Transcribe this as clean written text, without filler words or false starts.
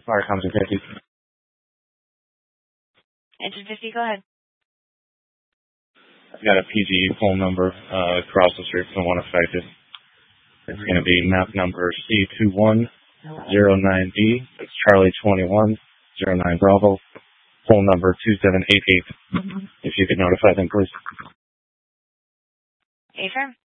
Fire Compton 50. Engine 50, go ahead. I've got a PGE phone number across the street from one affected. It's going to be map number C2109B. It's Charlie 2109 Bravo. Phone number 2788. If you could notify them, please. Affirm.